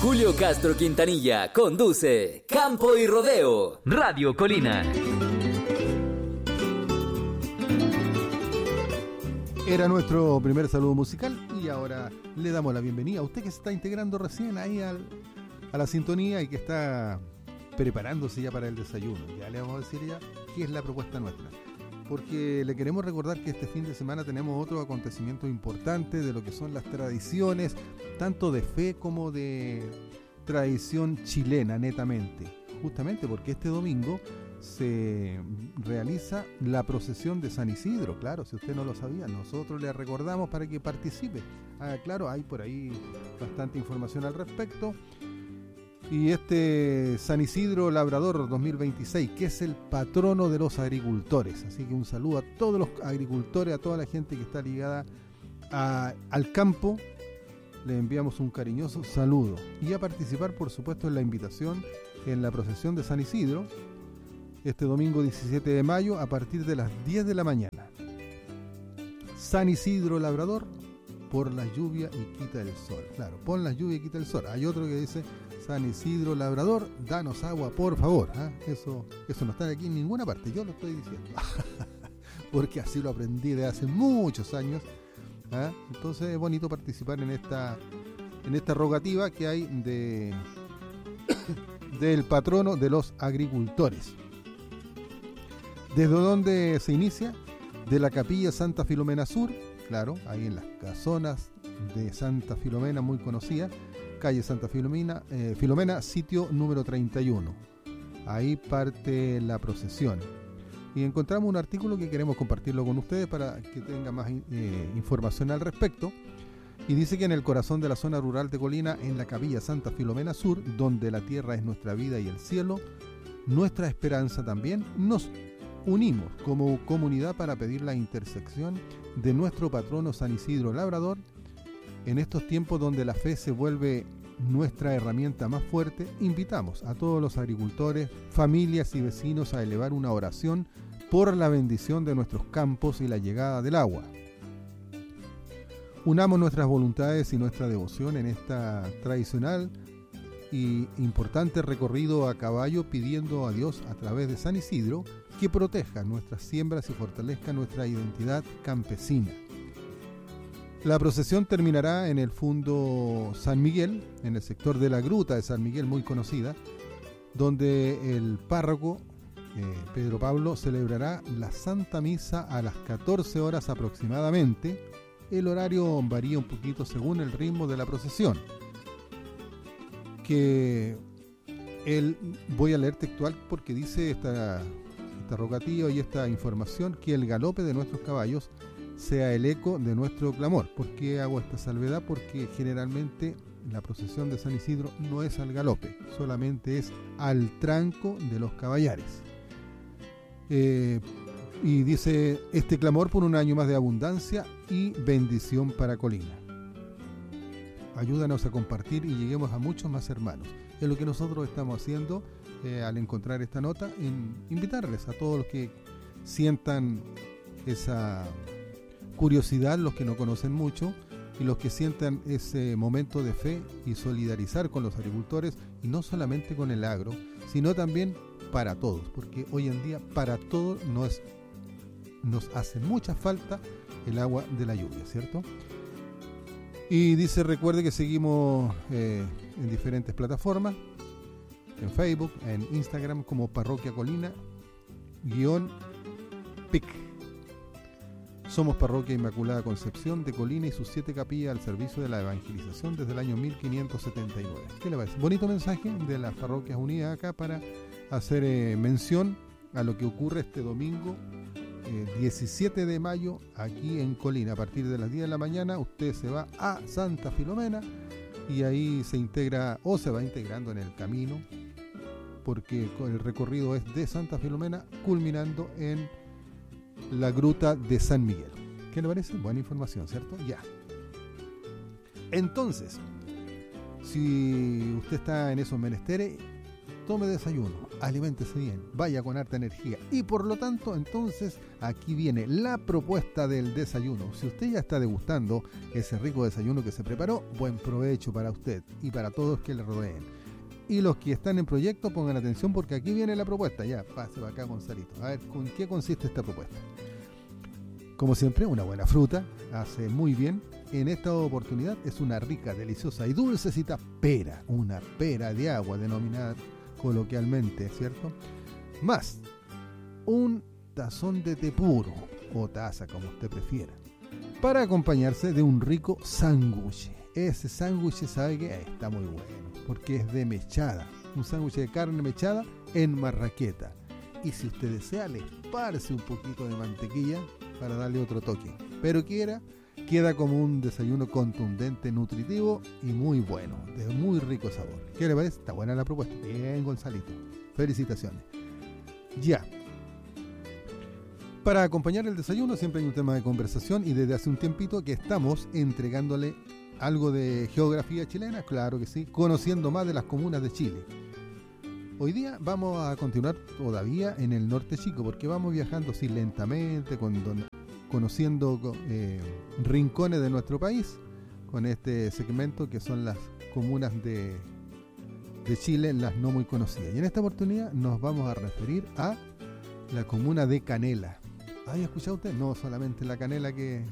Julio Castro Quintanilla conduce Campo y Rodeo, Radio Colina. Era nuestro primer saludo musical y ahora le damos la bienvenida a usted que se está integrando recién ahí a la sintonía y que está preparándose ya para el desayuno. Ya le vamos a decir ya qué es la propuesta nuestra, porque le queremos recordar que este fin de semana tenemos otro acontecimiento importante de lo que son las tradiciones, tanto de fe como de tradición chilena netamente, justamente porque este domingo se realiza la procesión de San Isidro. Claro, si usted no lo sabía, nosotros le recordamos para que participe. Claro, hay por ahí bastante información al respecto. Y este San Isidro Labrador 2026, que es el patrono de los agricultores. Así que un saludo a todos los agricultores, a toda la gente que está ligada al campo. Le enviamos un cariñoso saludo. Y a participar, por supuesto, en la invitación en la procesión de San Isidro, este domingo 17 de mayo, a partir de las 10 de la mañana. San Isidro Labrador, por la lluvia y quita el sol. Claro, pon la lluvia y quita el sol. Hay otro que dice: San Isidro Labrador, danos agua, por favor. Eso no está aquí en ninguna parte, yo lo estoy diciendo. Porque así lo aprendí de hace muchos años. Entonces es bonito participar en esta rogativa que hay del patrono de los agricultores. ¿Desde dónde se inicia? De la Capilla Santa Filomena Sur, claro, ahí en las casonas de Santa Filomena, muy conocida, calle Santa Filomena, sitio número 31. Ahí parte la procesión. Y encontramos un artículo que queremos compartirlo con ustedes para que tenga más información al respecto. Y dice que en el corazón de la zona rural de Colina, en la Capilla Santa Filomena Sur, donde la tierra es nuestra vida y el cielo, nuestra esperanza también, nos unimos como comunidad para pedir la intersección de nuestro patrono San Isidro Labrador. En estos tiempos donde la fe se vuelve nuestra herramienta más fuerte, invitamos a todos los agricultores, familias y vecinos a elevar una oración por la bendición de nuestros campos y la llegada del agua. Unamos nuestras voluntades y nuestra devoción en esta tradicional y importante recorrido a caballo, pidiendo a Dios a través de San Isidro que proteja nuestras siembras y fortalezca nuestra identidad campesina. La procesión terminará en el Fundo San Miguel, en el sector de la Gruta de San Miguel, muy conocida, donde el párroco Pedro Pablo celebrará la Santa Misa a las 14 horas aproximadamente. El horario varía un poquito según el ritmo de la procesión. Voy a leer textual porque dice esta rogativa y esta información, que el galope de nuestros caballos sea el eco de nuestro clamor. ¿Por qué hago esta salvedad? Porque generalmente la procesión de San Isidro no es al galope, solamente es al tranco de los caballares. Y dice: este clamor por un año más de abundancia y bendición para Colina. Ayúdanos a compartir y lleguemos a muchos más hermanos. Es lo que nosotros estamos haciendo al encontrar esta nota, en invitarles a todos los que sientan esa curiosidad, los que no conocen mucho, y los que sientan ese momento de fe y solidarizar con los agricultores, y no solamente con el agro, sino también para todos, porque hoy en día para todos nos hace mucha falta el agua de la lluvia, ¿cierto? Y dice: recuerde que seguimos en diferentes plataformas, en Facebook, en Instagram como Parroquia Colina _PIC. Somos Parroquia Inmaculada Concepción de Colina y sus 7 capillas al servicio de la evangelización desde el año 1579. ¿Qué le parece? Bonito mensaje de las parroquias unidas acá para hacer mención a lo que ocurre este domingo 17 de mayo aquí en Colina. A partir de las 10 de la mañana usted se va a Santa Filomena y ahí se integra o se va integrando en el camino, porque el recorrido es de Santa Filomena culminando en la Gruta de San Miguel. ¿Qué le parece? Buena información, ¿cierto? Ya. Entonces, si usted está en esos menesteres, tome desayuno, aliméntese bien, vaya con harta energía. Y por lo tanto, entonces, aquí viene la propuesta del desayuno. Si usted ya está degustando ese rico desayuno que se preparó, buen provecho para usted y para todos que le rodeen. Y los que están en proyecto, pongan atención porque aquí viene la propuesta. Ya, pase para acá, Gonzalito. A ver, ¿con qué consiste esta propuesta? Como siempre, una buena fruta, hace muy bien. En esta oportunidad es una rica, deliciosa y dulcecita pera, una pera de agua denominada coloquialmente, ¿cierto? Más un tazón de té puro o taza, como usted prefiera, para acompañarse de un rico sándwich. Ese sándwich, ¿sabe qué? Está muy bueno, porque es de mechada, un sándwich de carne mechada en marraqueta. Y si usted desea, le esparce un poquito de mantequilla para darle otro toque. Pero queda como un desayuno contundente, nutritivo y muy bueno, de muy rico sabor. ¿Qué le parece? Está buena la propuesta. Bien, Gonzalito. Felicitaciones. Ya. Para acompañar el desayuno siempre hay un tema de conversación y desde hace un tiempito que estamos entregándole algo de geografía chilena, claro que sí, conociendo más de las comunas de Chile. Hoy día vamos a continuar todavía en el norte chico porque vamos viajando así lentamente, conociendo rincones de nuestro país con este segmento que son las comunas de Chile, las no muy conocidas. Y en esta oportunidad nos vamos a referir a la comuna de Canela. ¿Ha escuchado usted? No solamente la canela que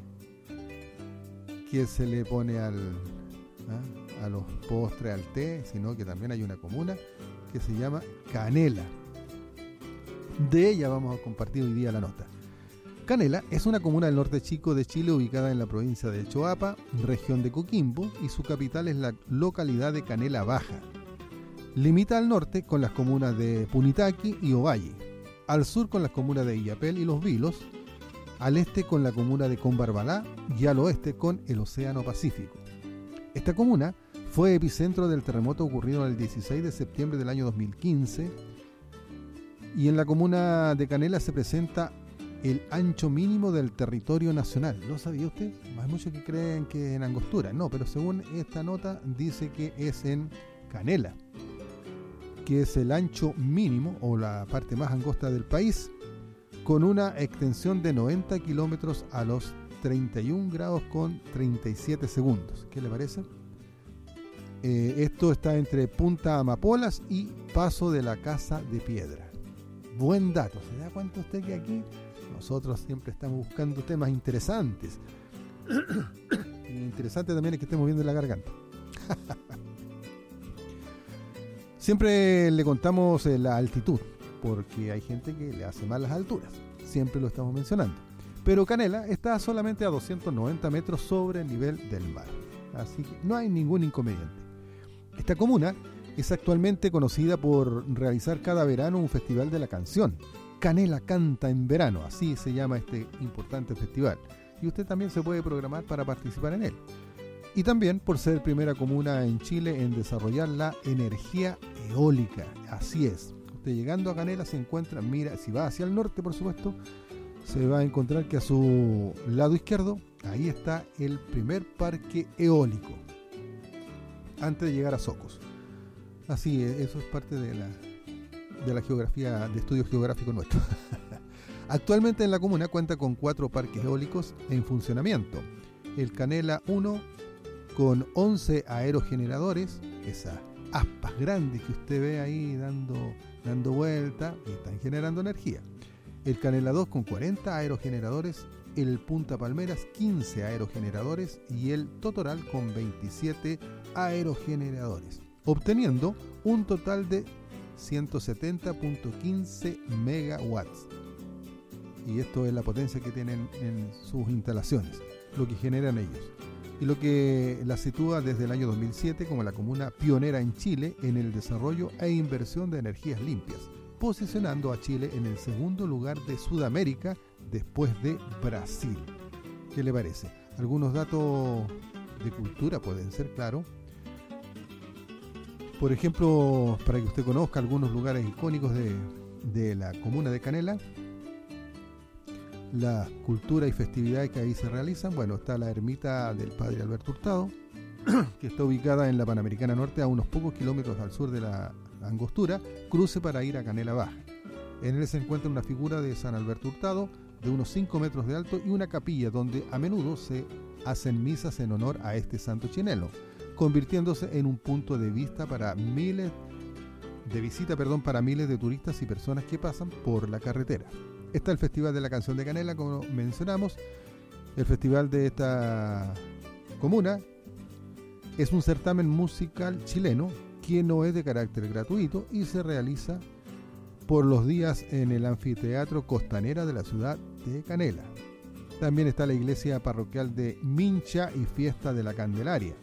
se le pone a los postres, al té, sino que también hay una comuna que se llama Canela. De ella vamos a compartir hoy día la nota. Canela es una comuna del norte chico de Chile ubicada en la provincia de Choapa, región de Coquimbo, y su capital es la localidad de Canela Baja. Limita al norte con las comunas de Punitaqui y Ovalle, al sur con las comunas de Illapel y Los Vilos, al este con la comuna de Combarbalá y al oeste con el Océano Pacífico. Esta comuna fue epicentro del terremoto ocurrido el 16 de septiembre del año 2015 y en la comuna de Canela se presenta el ancho mínimo del territorio nacional. ¿Lo sabía usted? Hay muchos que creen que es en Angostura. No, pero según esta nota dice que es en Canela, que es el ancho mínimo o la parte más angosta del país, con una extensión de 90 kilómetros a los 31 grados con 37 segundos. ¿Qué le parece? Esto está entre Punta Amapolas y Paso de la Casa de Piedra. Buen dato. ¿Se da cuenta usted que aquí nosotros siempre estamos buscando temas interesantes? Y interesante también es que estemos viendo la garganta. Siempre le contamos la altitud, porque hay gente que le hace mal las alturas. Siempre lo estamos mencionando. Pero Canela está solamente a 290 metros sobre el nivel del mar. Así que no hay ningún inconveniente. Esta comuna es actualmente conocida por realizar cada verano un festival de la canción. Canela Canta en Verano, así se llama este importante festival. Y usted también se puede programar para participar en él. Y también por ser primera comuna en Chile en desarrollar la energía eólica. Así es. Usted llegando a Canela se encuentra, mira, si va hacia el norte por supuesto, se va a encontrar que a su lado izquierdo, ahí está el primer parque eólico, antes de llegar a Socos. Así es, eso es parte de la geografía, de estudio geográfico nuestro. Actualmente en la comuna cuenta con 4 parques eólicos en funcionamiento. El Canela 1 con 11 aerogeneradores, esas aspas grandes que usted ve ahí dando vuelta y están generando energía. El Canela 2 con 40 aerogeneradores, el Punta Palmeras 15 aerogeneradores y el Totoral con 27 aerogeneradores, obteniendo un total de 170.15 megawatts. Y esto es la potencia que tienen en sus instalaciones, lo que generan ellos. Y lo que la sitúa desde el año 2007 como la comuna pionera en Chile en el desarrollo e inversión de energías limpias, posicionando a Chile en el segundo lugar de Sudamérica después de Brasil. ¿Qué le parece? Algunos datos de cultura pueden ser, claro. Por ejemplo, para que usted conozca algunos lugares icónicos de la comuna de Canela, la cultura y festividades que ahí se realizan. Bueno, está la ermita del Padre Alberto Hurtado, que está ubicada en la Panamericana Norte, a unos pocos kilómetros al sur de la Angostura, cruce para ir a Canela Baja. En él se encuentra una figura de San Alberto Hurtado de unos 5 metros de alto y una capilla donde a menudo se hacen misas en honor a este santo chileno, convirtiéndose en un punto de vista para miles de turistas y personas que pasan por la carretera. Está el Festival de la Canción de Canela, como mencionamos. El festival de esta comuna es un certamen musical chileno que no es de carácter gratuito y se realiza por los días en el anfiteatro Costanera de la ciudad de Canela. También está la iglesia parroquial de Mincha y Fiesta de la Candelaria.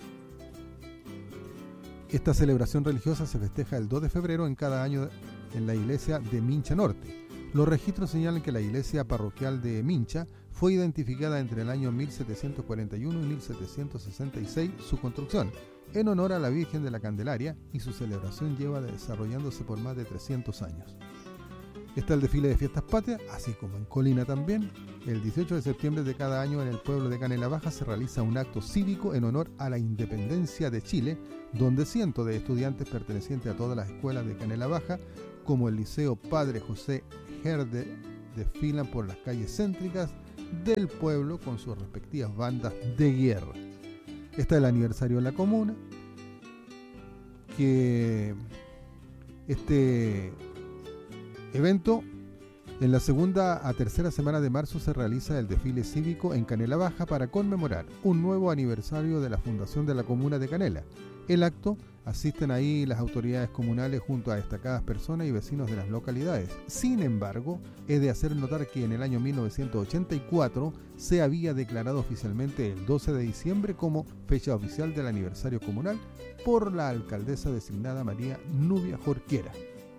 Esta celebración religiosa se festeja el 2 de febrero en cada año en la iglesia de Mincha Norte. Los registros señalan que la iglesia parroquial de Mincha fue identificada entre el año 1741 y 1766 su construcción, en honor a la Virgen de la Candelaria, y su celebración lleva desarrollándose por más de 300 años. Está el desfile de fiestas patrias, así como en Colina también. El 18 de septiembre de cada año en el pueblo de Canela Baja se realiza un acto cívico en honor a la independencia de Chile, donde cientos de estudiantes pertenecientes a todas las escuelas de Canela Baja, como el Liceo Padre José Herder, desfilan por las calles céntricas del pueblo con sus respectivas bandas de guerra. Está el aniversario de la comuna, que este evento, en la segunda a tercera semana de marzo se realiza el desfile cívico en Canela Baja para conmemorar un nuevo aniversario de la fundación de la comuna de Canela. El acto asisten ahí las autoridades comunales junto a destacadas personas y vecinos de las localidades. Sin embargo, es de hacer notar que en el año 1984 se había declarado oficialmente el 12 de diciembre como fecha oficial del aniversario comunal por la alcaldesa designada María Nubia Jorquera.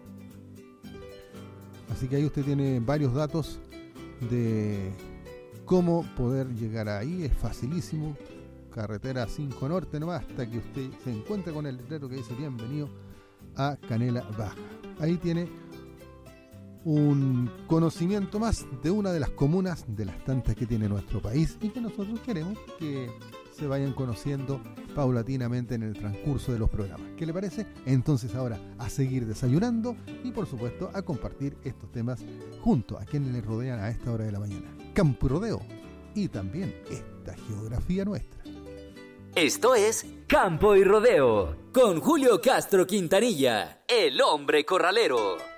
Así que ahí usted tiene varios datos de cómo poder llegar ahí. Es facilísimo. Carretera 5 Norte nomás, hasta que usted se encuentre con el letrero que dice bienvenido a Canela Baja. Ahí tiene un conocimiento más de una de las comunas de las tantas que tiene nuestro país y que nosotros queremos que se vayan conociendo paulatinamente en el transcurso de los programas. ¿Qué le parece? Entonces ahora a seguir desayunando y por supuesto a compartir estos temas junto a quienes les rodean a esta hora de la mañana. Campo y Rodeo y también esta geografía nuestra. Esto es Campo y Rodeo con Julio Castro Quintanilla, el hombre corralero.